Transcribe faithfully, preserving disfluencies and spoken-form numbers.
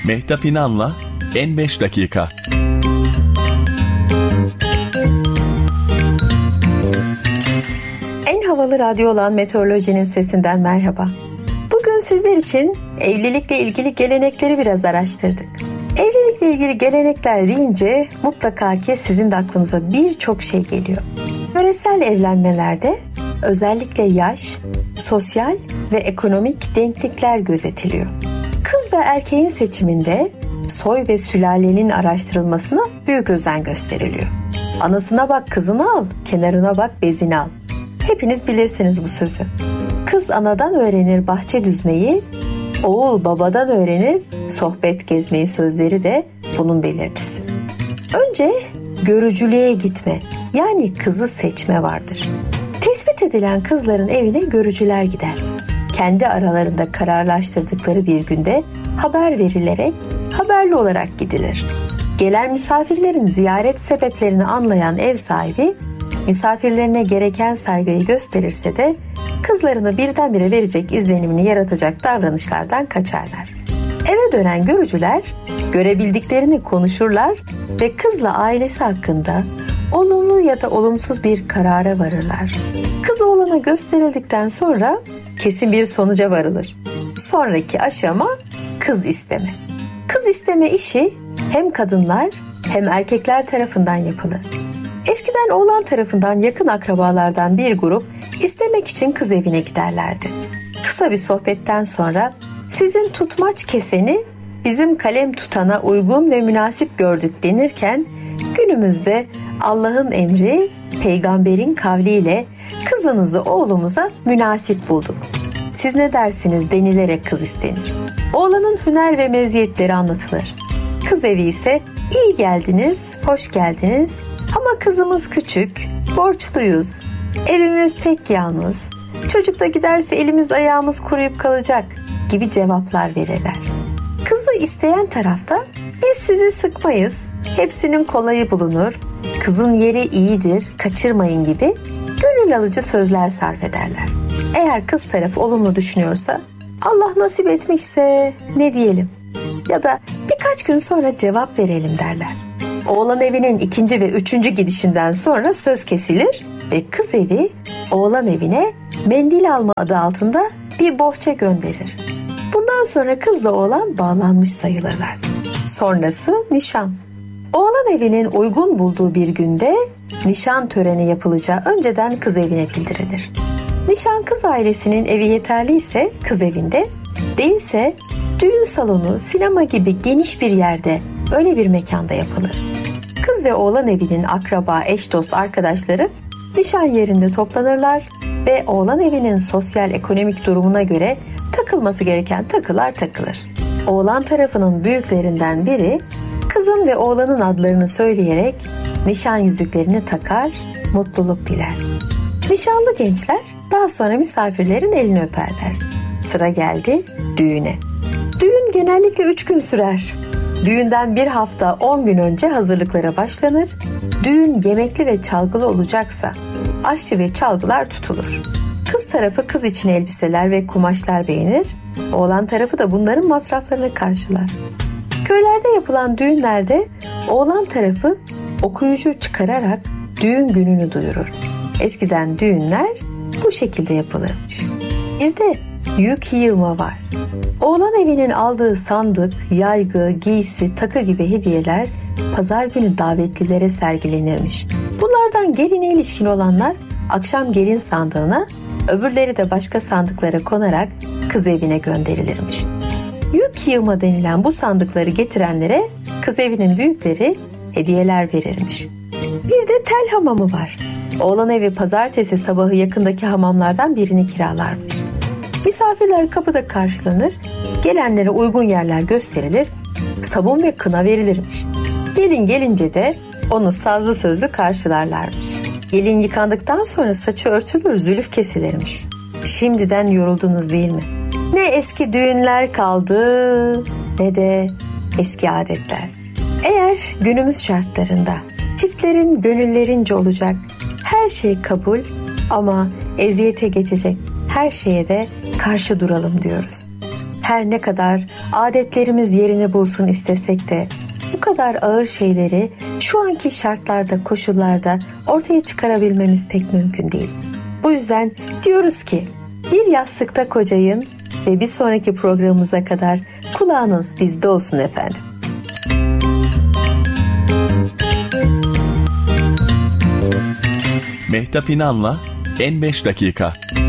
Mehtap İnan'la En beş Dakika. En havalı radyo olan Meteoroloji'nin sesinden merhaba. Bugün sizler için evlilikle ilgili gelenekleri biraz araştırdık. Evlilikle ilgili gelenekler deyince mutlaka ki sizin de aklınıza birçok şey geliyor. Yöresel evlenmelerde özellikle yaş, sosyal ve ekonomik denklikler gözetiliyor. Kız ve erkeğin seçiminde soy ve sülalenin araştırılmasına büyük özen gösteriliyor. Anasına bak kızını al, kenarına bak bezini al. Hepiniz bilirsiniz bu sözü. Kız anadan öğrenir bahçe düzmeyi, oğul babadan öğrenir sohbet gezmeyi sözleri de bunun belirtisi. Önce görücülüğe gitme, yani kızı seçme vardır. Tespit edilen kızların evine görücüler gider. Kendi aralarında kararlaştırdıkları bir günde haber verilerek haberli olarak gidilir. Gelen misafirlerin ziyaret sebeplerini anlayan ev sahibi, misafirlerine gereken saygıyı gösterirse de kızlarını birdenbire verecek izlenimini yaratacak davranışlardan kaçarlar. Eve dönen görücüler görebildiklerini konuşurlar ve kızla ailesi hakkında olumlu ya da olumsuz bir karara varırlar. Kız oğlana gösterildikten sonra kesin bir sonuca varılır. Sonraki aşama kız isteme. Kız isteme işi hem kadınlar hem erkekler tarafından yapılır. Eskiden oğlan tarafından yakın akrabalardan bir grup istemek için kız evine giderlerdi. Kısa bir sohbetten sonra sizin tutmaç keseni bizim kalem tutana uygun ve münasip gördük denirken günümüzde Allah'ın emri peygamberin kavliyle kızınızı oğlumuza münasip bulduk. Siz ne dersiniz denilerek kız istenir. Oğlanın hüner ve meziyetleri anlatılır. Kız evi ise iyi geldiniz, hoş geldiniz ama kızımız küçük, borçluyuz, evimiz pek yalnız, çocuk da giderse elimiz ayağımız kuruyup kalacak gibi cevaplar verirler. Kızı isteyen tarafta biz sizi sıkmayız, hepsinin kolayı bulunur, kızın yeri iyidir, kaçırmayın gibi gönül alıcı sözler sarf ederler. Eğer kız tarafı olumlu düşünüyorsa Allah nasip etmişse ne diyelim ya da birkaç gün sonra cevap verelim derler. Oğlan evinin ikinci ve üçüncü gidişinden sonra söz kesilir ve kız evi oğlan evine mendil alma adı altında bir bohça gönderir. Bundan sonra kızla oğlan bağlanmış sayılırlar. Sonrası nişan. Oğlan evinin uygun bulduğu bir günde nişan töreni yapılacağı önceden kız evine bildirilir. Nişan kız ailesinin evi yeterliyse kız evinde, değilse düğün salonu, sinema gibi geniş bir yerde, öyle bir mekanda yapılır. Kız ve oğlan evinin akraba, eş, dost, arkadaşları nişan yerinde toplanırlar ve oğlan evinin sosyal ekonomik durumuna göre takılması gereken takılar takılır. Oğlan tarafının büyüklerinden biri kızın ve oğlanın adlarını söyleyerek nişan yüzüklerini takar, mutluluk diler. Nişanlı gençler daha sonra misafirlerin elini öperler. Sıra geldi düğüne. Düğün genellikle üç gün sürer. Düğünden bir hafta on gün önce hazırlıklara başlanır. Düğün yemekli ve çalgılı olacaksa aşçı ve çalgılar tutulur. Kız tarafı kız için elbiseler ve kumaşlar beğenir. Oğlan tarafı da bunların masraflarını karşılar. Köylerde yapılan düğünlerde oğlan tarafı okuyucu çıkararak düğün gününü duyurur. Eskiden düğünler bu şekilde yapılırmış. Bir de yük yığma var. Oğlan evinin aldığı sandık, yaygı, giysi, takı gibi hediyeler pazar günü davetlilere sergilenirmiş. Bunlardan geline ilişkin olanlar akşam gelin sandığına, öbürleri de başka sandıklara konarak kız evine gönderilirmiş. Yük yığma denilen bu sandıkları getirenlere kız evinin büyükleri hediyeler verirmiş. Bir de tel hamamı var. Oğlan evi pazartesi sabahı yakındaki hamamlardan birini kiralarmış. Misafirler kapıda karşılanır, gelenlere uygun yerler gösterilir, sabun ve kına verilirmiş. Gelin gelince de onu sazlı sözlü karşılarlarmış. Gelin yıkandıktan sonra saçı örtülür, zülüf kesilirmiş. Şimdiden yoruldunuz değil mi? Ne eski düğünler kaldı ne de eski adetler. Eğer günümüz şartlarında çiftlerin gönüllerince olacak her şey kabul ama eziyete geçecek her şeye de karşı duralım diyoruz. Her ne kadar adetlerimiz yerini bulsun istesek de bu kadar ağır şeyleri şu anki şartlarda, koşullarda ortaya çıkarabilmemiz pek mümkün değil. Bu yüzden diyoruz ki bir yastıkta kocayın ve bir sonraki programımıza kadar kulağınız bizde olsun efendim. Mehtap İnan'la En beş Dakika.